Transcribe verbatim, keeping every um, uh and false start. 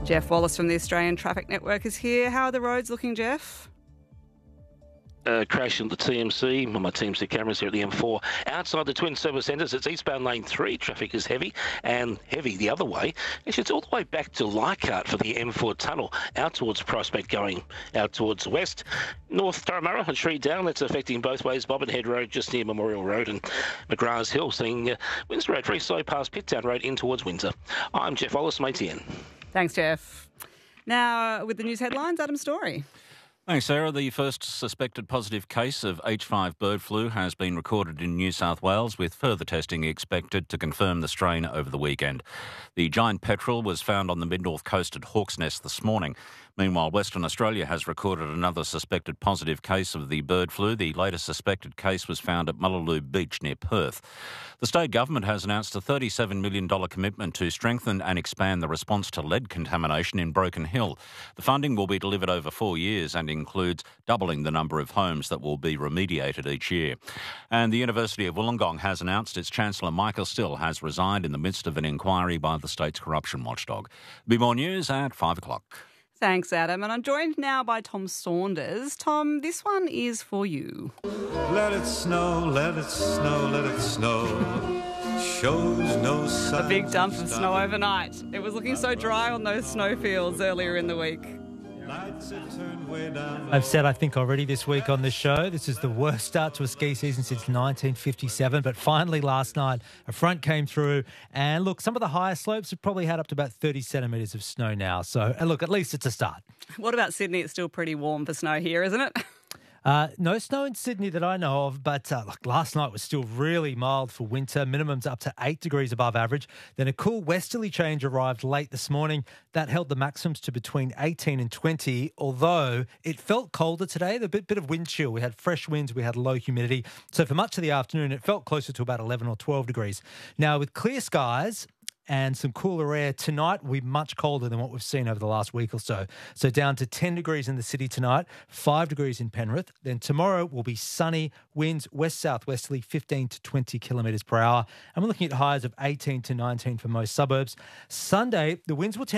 Jeff Wallace from the Australian Traffic Network is here. How are the roads looking, Jeff? Uh, crash in the T M C. My T M C cameras here at the M four. Outside the Twin Service Centres, it's eastbound lane three. Traffic is heavy and heavy the other way. Actually, it's all the way back to Leichhardt for the M four tunnel, out towards Prospect going out towards the west. North Turramurra and Shree Down, that's affecting both ways. Bobbin Head Road just near Memorial Road and McGrath's Hill, seeing uh, Windsor Road very slow past Pittown Road in towards Windsor. I'm Jeff Wallace, from A T N. Thanks, Jeff. Now, with the news headlines, Adam Story. Thanks, Sarah. The first suspected positive case of H five bird flu has been recorded in New South Wales, with further testing expected to confirm the strain over the weekend. The giant petrel was found on the mid-north coast at Hawk's Nest this morning. Meanwhile, Western Australia has recorded another suspected positive case of the bird flu. The latest suspected case was found at Mullaloo Beach near Perth. The state government has announced a thirty-seven million dollars commitment to strengthen and expand the response to lead contamination in Broken Hill. The funding will be delivered over four years and includes doubling the number of homes that will be remediated each year. And the University of Wollongong has announced its Chancellor Michael Still has resigned in the midst of an inquiry by the state's corruption watchdog. There'll be more news at five o'clock. Thanks, Adam. And I'm joined now by Tom Saunders. Tom, this one is for you. Let it snow, let it snow, let it snow. Shows no signs. A big dump of snow overnight. It was looking so dry on those snowfields earlier in the week. I've said, I think, already this week on the show, this is the worst start to a ski season since nineteen fifty-seven. But finally last night, a front came through. And look, some of the higher slopes have probably had up to about thirty centimetres of snow now. So, and look, at least it's a start. What about Sydney? It's still pretty warm for snow here, isn't it? Uh, no snow in Sydney that I know of, but uh, look, last night was still really mild for winter. Minimums up to eight degrees above average. Then a cool westerly change arrived late this morning. That held the maximums to between eighteen and twenty, although it felt colder today. The bit, bit of wind chill. We had fresh winds. We had low humidity. So for much of the afternoon, it felt closer to about eleven or twelve degrees. Now, with clear skies and some cooler air, tonight will be much colder than what we've seen over the last week or so. So down to ten degrees in the city tonight, five degrees in Penrith. Then tomorrow will be sunny, winds west-southwesterly, fifteen to twenty kilometres per hour. And we're looking at highs of eighteen to nineteen for most suburbs. Sunday, the winds will tend